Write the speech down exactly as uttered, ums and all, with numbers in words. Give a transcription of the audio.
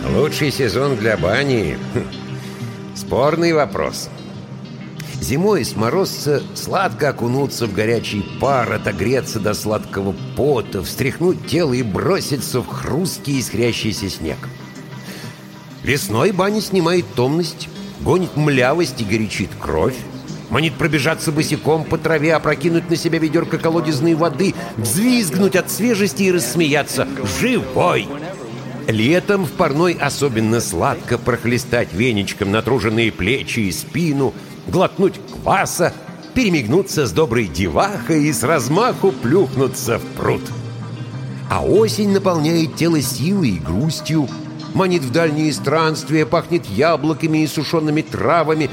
Лучший сезон для бани? Хм, спорный вопрос. Зимой с морозца сладко окунуться в горячий пар, отогреться до сладкого пота, встряхнуть тело и броситься в хрусткий искрящийся снег. Весной баня снимает томность, гонит млявость и горячит кровь, манит пробежаться босиком по траве, опрокинуть на себя ведерко колодезной воды, взвизгнуть от свежести и рассмеяться «Живой!». Летом в парной особенно сладко прохлестать веничком натруженные плечи и спину, глотнуть кваса, перемигнуться с доброй девахой и с размаху плюхнуться в пруд. А осень наполняет тело силой и грустью, манит в дальние странствия, пахнет яблоками и сушеными травами,